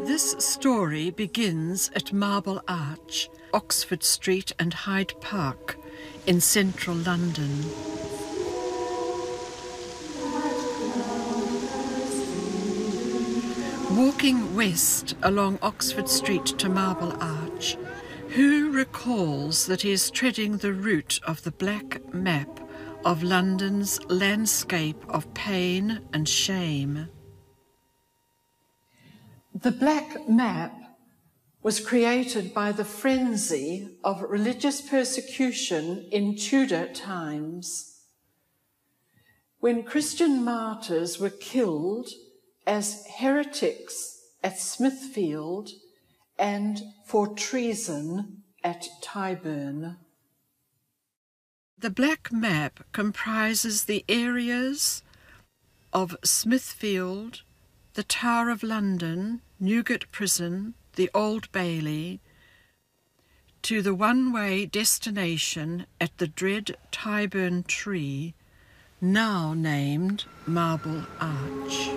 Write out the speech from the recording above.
This story begins at Marble Arch, Oxford Street and Hyde Park in central London. Walking west along Oxford Street to Marble Arch, who recalls that he is treading the route of the black map of London's landscape of pain and shame? The black map was created by the frenzy of religious persecution in Tudor times, when Christian martyrs were killed as heretics at Smithfield and for treason at Tyburn. The black map comprises the areas of Smithfield, the Tower of London, Newgate Prison, the Old Bailey, to the one-way destination at the dread Tyburn Tree, now named Marble Arch.